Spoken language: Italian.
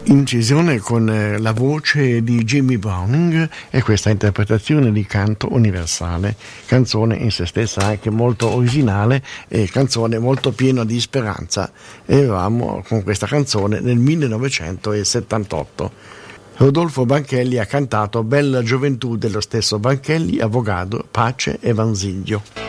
incisione con la voce di Jimmy Browning e questa interpretazione di Canto Universale, canzone in se stessa anche molto originale e canzone molto piena di speranza. Eravamo con questa canzone nel 1978. Rodolfo Banchelli ha cantato Bella gioventù dello stesso Banchelli, Avogadro, Pace e Vanziglio.